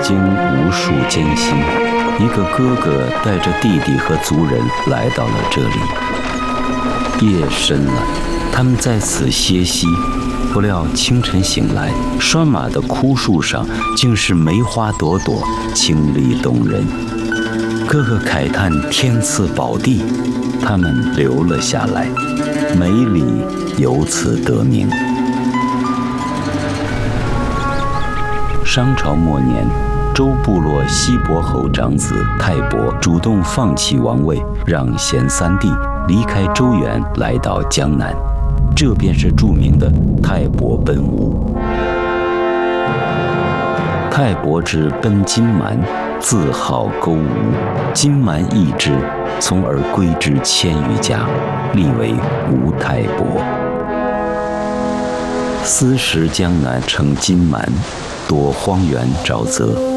经无数艰辛，一个哥哥带着弟弟和族人来到了这里。夜深了，他们在此歇息。不料清晨醒来，拴马的枯树上竟是梅花朵朵，清丽动人。哥哥慨叹天赐宝地，他们留了下来，梅里由此得名。商朝末年，周部落西伯侯长子泰伯主动放弃王位，让贤三弟离开周原，来到江南，这便是著名的泰伯奔吴。泰伯之奔金蛮，自号勾吴，金蛮易之，从而归之1000余家，立为吴泰伯。斯时江南称金蛮，多荒原沼泽，